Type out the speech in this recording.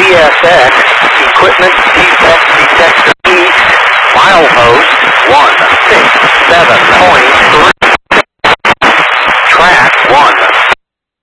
CSX, equipment defect detector east, milepost 167.3, track 1.